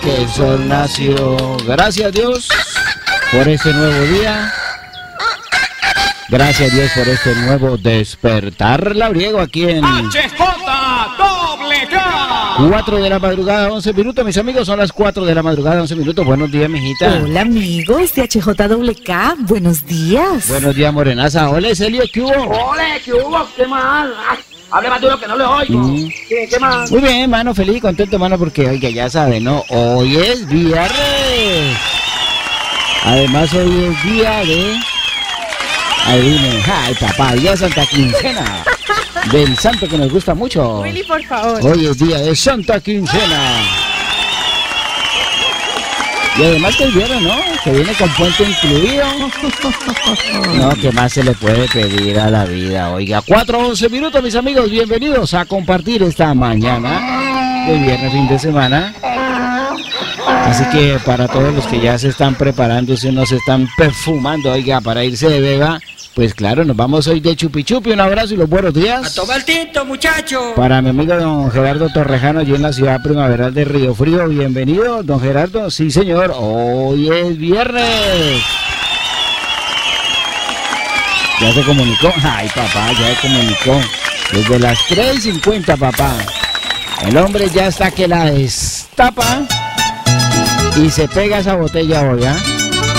que el sol nació. Gracias Dios por este nuevo día. Gracias Dios por este nuevo despertar labriego aquí en HJWK. 4 de la madrugada, 11 minutos, mis amigos, son las 4 de la madrugada, 11 minutos. Buenos días, mijita. Hola, amigos de HJWK. Buenos días. Buenos días, morenaza. Hola, Celio, ¿qué hubo? Ole, ¿qué hubo? ¿Qué más? Hable más duro que no le oigo. ¿Qué más? Muy bien, mano, feliz y contento, mano, porque, oiga, ya sabe, ¿no? Hoy es viernes. Además, hoy es día de... Adivinen, ay, papá, día de Santa Quincena. Del santo que nos gusta mucho. Willy, por favor. Hoy es día de Santa Quincena. Y además que el viernes, ¿no? Que viene con puente incluido. No, ¿qué más se le puede pedir a la vida? Oiga, 4:11 minutos, mis amigos. Bienvenidos a compartir esta mañana de viernes, fin de semana. Así que para todos los que ya se están preparándose, no se están perfumando, oiga, para irse de beba, pues claro, nos vamos hoy de chupi chupi. Un abrazo y los buenos días. A tomar tinto, muchacho. Para mi amigo don Gerardo Torrejano, allí en la ciudad primaveral de Río Frío. Bienvenido, don Gerardo. Sí, señor, hoy es viernes. Ya se comunicó. Ay, papá, ya se comunicó. Desde las 3:50, papá. El hombre ya está que la destapa y se pega esa botella hoy, ¿ah?